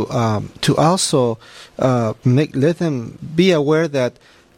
also let them be aware that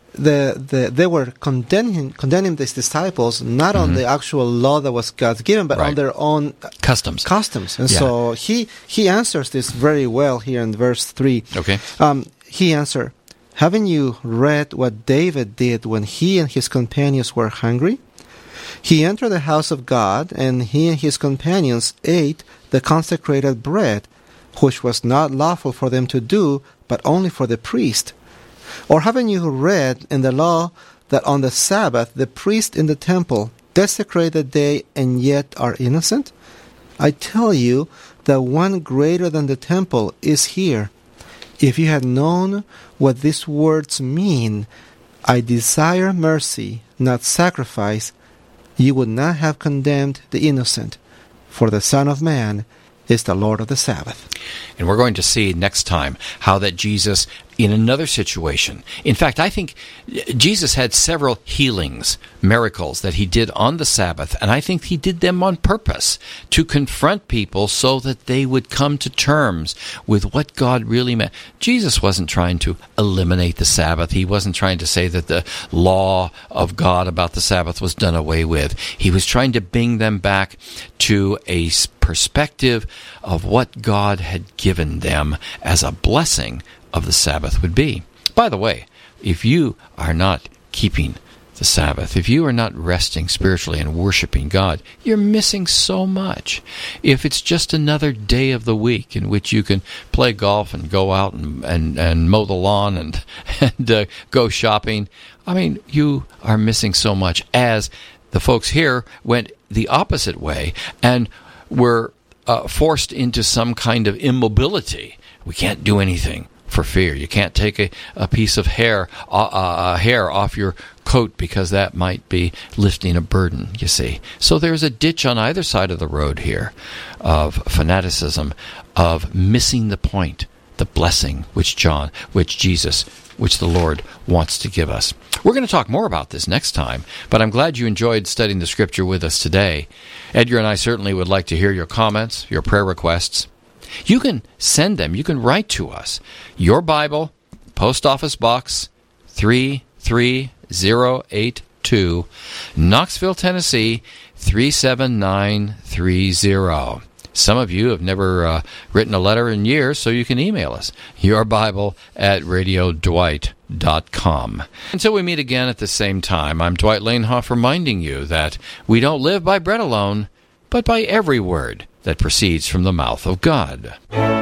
they were condemning these disciples not on the actual law that was God's given, but on their own customs. And so he answers this very well here in verse 3. Okay. He answered, "Haven't you read what David did when he and his companions were hungry? He entered the house of God, and he and his companions ate the consecrated bread, which was not lawful for them to do, but only for the priest. Or haven't you read in the law that on the Sabbath the priests in the temple desecrate the day and yet are innocent? I tell you that one greater than the temple is here. If you had known what these words mean, 'I desire mercy, not sacrifice,' you would not have condemned the innocent, for the Son of Man is the Lord of the Sabbath." And we're going to see next time how that Jesus, in another situation, in fact, I think Jesus had several healings, miracles that he did on the Sabbath, and I think he did them on purpose to confront people so that they would come to terms with what God really meant. Jesus wasn't trying to eliminate the Sabbath. He wasn't trying to say that the law of God about the Sabbath was done away with. He was trying to bring them back to a perspective of what God had given them as a blessing of the Sabbath would be. By the way, if you are not keeping the Sabbath, if you are not resting spiritually and worshiping God, you're missing so much. If it's just another day of the week in which you can play golf and go out and mow the lawn and go shopping, I mean, you are missing so much, as the folks here went the opposite way and were forced into some kind of immobility. We can't do anything for fear. You can't take a piece of hair off your coat because that might be lifting a burden, you see. So there's a ditch on either side of the road here of fanaticism, of missing the point, the blessing which the Lord wants to give us. We're going to talk more about this next time, but I'm glad you enjoyed studying the Scripture with us today. Edgar and I certainly would like to hear your comments, your prayer requests. You can send them. You can write to us. Your Bible, Post Office Box 33082, Knoxville, Tennessee 37930. Some of you have never written a letter in years, so you can email us, yourbible@radiodwight.com. Until we meet again at the same time, I'm Dwight Lanehoff reminding you that we don't live by bread alone, but by every word that proceeds from the mouth of God.